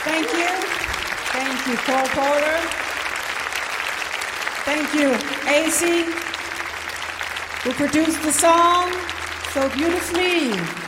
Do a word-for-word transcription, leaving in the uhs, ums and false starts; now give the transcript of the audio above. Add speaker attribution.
Speaker 1: Thank you. Thank you, Cole Porter. Thank you, A C, who produced the song so beautifully.